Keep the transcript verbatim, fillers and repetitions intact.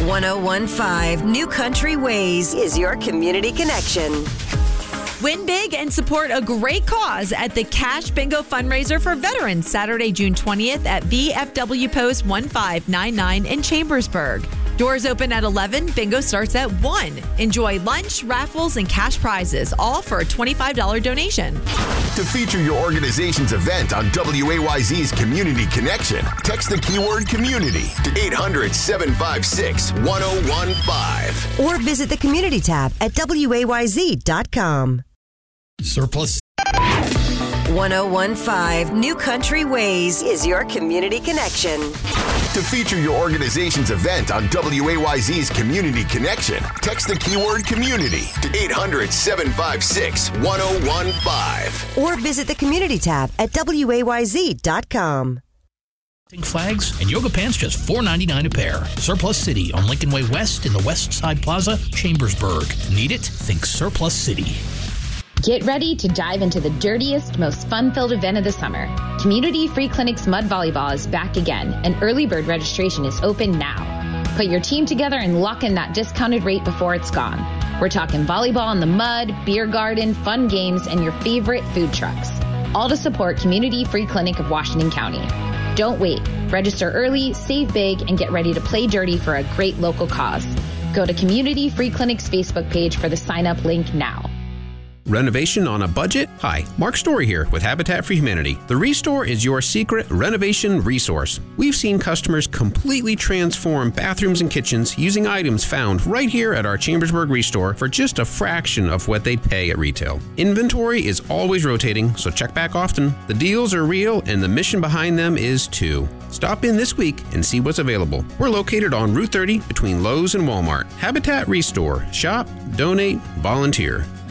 one oh one point five New Country Ways is your community connection. Win big and support a great cause at the Cash Bingo fundraiser for veterans Saturday, June twentieth at V F W Post one five nine nine in Chambersburg. Doors open at eleven. Bingo starts at one. Enjoy lunch, raffles, and cash prizes, all for a twenty-five dollars donation. To feature your organization's event on W A Y Z's Community Connection, text the keyword community to eight hundred, seven five six, one oh one five. Or visit the community tab at W A Y Z dot com. Surplus. one oh one point five New Country Ways is your community connection. To feature your organization's event on W A Y Z's Community Connection, text the keyword community to eight hundred, seven five six, one oh one five. Or visit the community tab at W A Y Z dot com. Flags and yoga pants just four ninety-nine a pair. Surplus City on Lincoln Way West in the West Side Plaza, Chambersburg. Need it? Think Surplus City. Get ready to dive into the dirtiest, most fun-filled event of the summer. Community Free Clinic's Mud Volleyball is back again, and early bird registration is open now. Put your team together and lock in that discounted rate before it's gone. We're talking volleyball in the mud, beer garden, fun games, and your favorite food trucks. All to support Community Free Clinic of Washington County. Don't wait. Register early, save big, and get ready to play dirty for a great local cause. Go to Community Free Clinic's Facebook page for the sign-up link now. Renovation on a budget? Hi, Mark Story here with Habitat for Humanity. The Restore is your secret renovation resource. We've seen customers completely transform bathrooms and kitchens using items found right here at our Chambersburg Restore for just a fraction of what they'd pay at retail. Inventory is always rotating, so check back often. The deals are real and the mission behind them is too. Stop in this week and see what's available. We're located on Route thirty between Lowe's and Walmart. Habitat Restore. Shop, donate, volunteer.